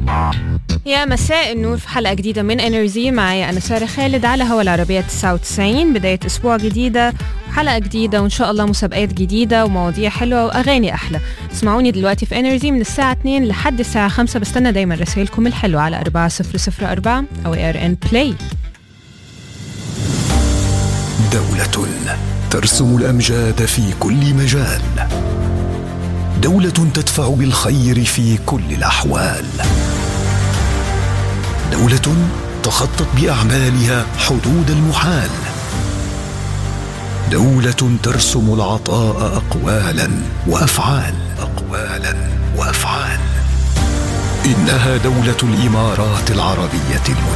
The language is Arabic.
يا مساء النور في حلقة جديدة من انرجي. معايا أنا سارة خالد على هوا العربية 99. بداية أسبوع جديدة وحلقة جديدة وإن شاء الله مسابقات جديدة ومواضيع حلوة وأغاني أحلى. اسمعوني دلوقتي في انرجي من الساعة 2 لحد الساعة 5. بستنى دايما رسائلكم الحلوة على 4004 أو ARN Play. دولة ترسم الأمجاد في كل مجال، دولة تدفع بالخير في كل الأحوال، دولة تخطت بأعمالها حدود المحال، دولة ترسم العطاء أقوالا وأفعال. إنها دولة الإمارات العربية المتحدة.